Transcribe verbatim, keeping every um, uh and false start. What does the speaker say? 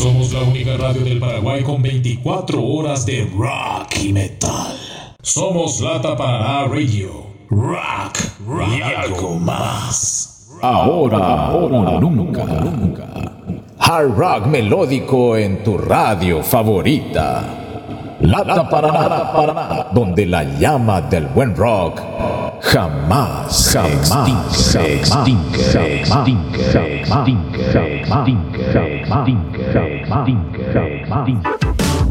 Somos la única radio del Paraguay con veinticuatro horas de rock y metal. Somos Lata Paraná Radio. Rock, rock y algo más. Ahora, ahora, nunca, nunca. Hard rock melódico en tu radio favorita. Lata Paraná, Paraná, donde la llama del buen rock jamás, jamás se extingue, se extingue, se extingue, se extingue, se extingue, se extingue.